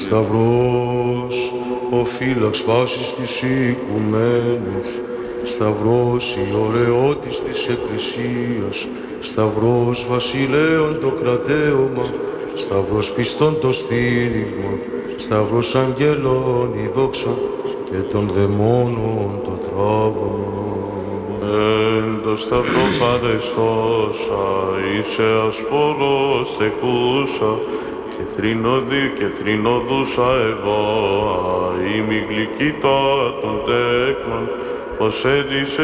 Σταυρός, ο φύλαξ πάσης της οικουμένης, Σταυρός, η ωραιότης της Εκκλησίας, Σταυρός, βασιλέων το κρατέωμα, Σταυρός, πιστών το στήριγμα, Σταυρός, αγγέλων η δόξα και των δαιμόνων το τράβημα. Εν το σταυρό παρεστόσα, είσαι ασπορός τεκούσα, και θρηνοδούσα εγώ, ημι γλυκύτα των τέκνων, πως έντισε